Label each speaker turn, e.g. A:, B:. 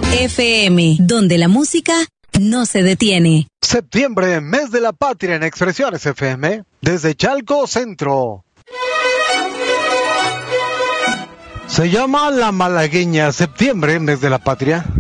A: FM, donde la música no se detiene.
B: Septiembre, mes de la patria en Expresiones FM, desde Chalco Centro. Se llama La Malagueña, septiembre, mes de la patria.